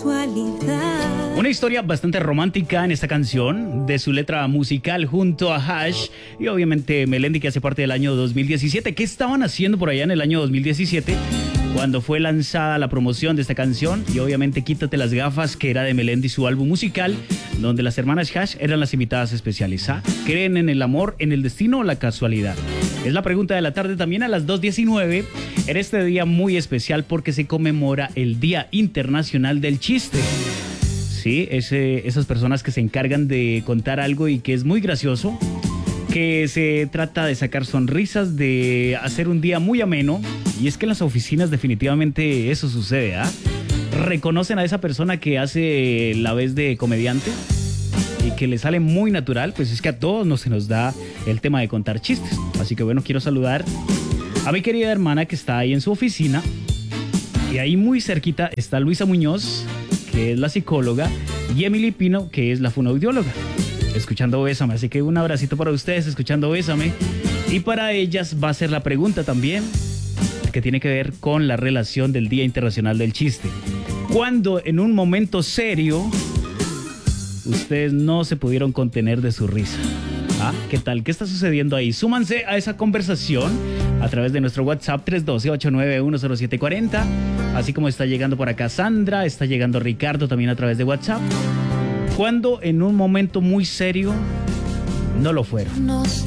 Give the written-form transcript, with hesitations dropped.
casualidad. Una historia bastante romántica en esta canción, de su letra musical junto a Hash y obviamente Melendi, que hace parte del año 2017. ¿Qué estaban haciendo por allá en el año 2017 cuando fue lanzada la promoción de esta canción? Y obviamente Quítate las gafas, que era de Melendi, su álbum musical, donde las hermanas Hash eran las invitadas especiales. ¿Ah? ¿Creen en el amor, en el destino o la casualidad? Es la pregunta de la tarde, también a las 2:19, en este día muy especial porque se conmemora el Día Internacional del Chiste. Sí, esas personas que se encargan de contar algo y que es muy gracioso, que se trata de sacar sonrisas, de hacer un día muy ameno. Y es que en las oficinas definitivamente eso sucede, ¿ah? Reconocen a esa persona que hace la vez de comediante y que le sale muy natural. Pues es que a todos se nos da el tema de contar chistes. Así que bueno, quiero saludar a mi querida hermana que está ahí en su oficina. Y ahí muy cerquita está Luisa Muñoz, que es la psicóloga, y Emily Pino, que es la fonoaudióloga, escuchando Bésame. Así que un abracito para ustedes, escuchando Bésame. Y para ellas va a ser la pregunta también, que tiene que ver con la relación del Día Internacional del Chiste. Cuando en un momento serio ustedes no se pudieron contener de su risa. ¿Ah? ¿Qué tal? ¿Qué está sucediendo ahí? Súmanse a esa conversación a través de nuestro WhatsApp 312-8910740. Así como está llegando por acá Sandra, está llegando Ricardo también a través de WhatsApp. Cuando en un momento muy serio no lo fueron. No sé.